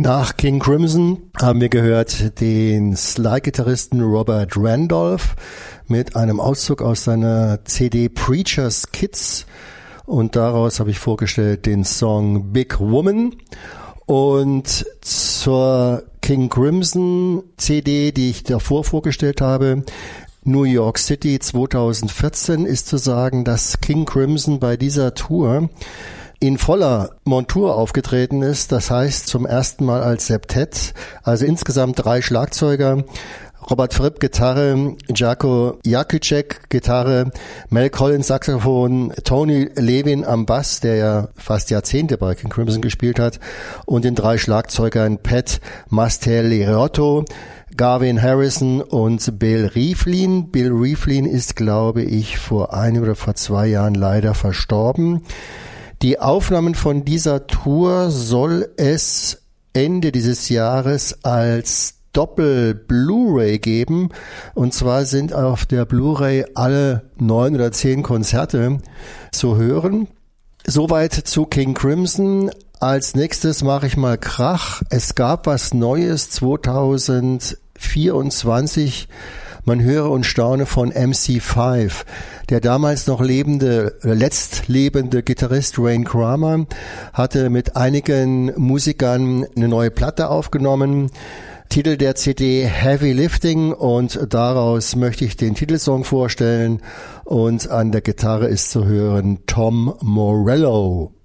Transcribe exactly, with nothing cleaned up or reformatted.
Nach King Crimson haben wir gehört den Sly-Gitarristen Robert Randolph mit einem Auszug aus seiner C D Preacher's Kids und daraus habe ich vorgestellt den Song Big Woman. Und zur King Crimson C D, die ich davor vorgestellt habe, New York City zweitausendvierzehn, ist zu sagen, dass King Crimson bei dieser Tour in voller Montur aufgetreten ist, das heißt zum ersten Mal als Septett, also insgesamt drei Schlagzeuger, Robert Fripp Gitarre, Jaco Jakicek Gitarre, Mel Collins Saxophon, Tony Levin am Bass, der ja fast Jahrzehnte bei King Crimson gespielt hat, und den drei Schlagzeugern Pat Mastelirotto, Garvin Harrison und Bill Rieflin. Bill Rieflin ist, glaube ich, vor einem oder vor zwei Jahren leider verstorben. Die Aufnahmen von dieser Tour soll es Ende dieses Jahres als Doppel-Blu-ray geben. Und zwar sind auf der Blu-ray alle neun oder zehn Konzerte zu hören. Soweit zu King Crimson. Als nächstes mache ich mal Krach. Es gab was Neues zweitausendvierundzwanzig. Man höre und staune von M C fünf. Der damals noch lebende, letztlebende Gitarrist Rain Kramer hatte mit einigen Musikern eine neue Platte aufgenommen. Titel der C D Heavy Lifting, und daraus möchte ich den Titelsong vorstellen, und an der Gitarre ist zu hören Tom Morello.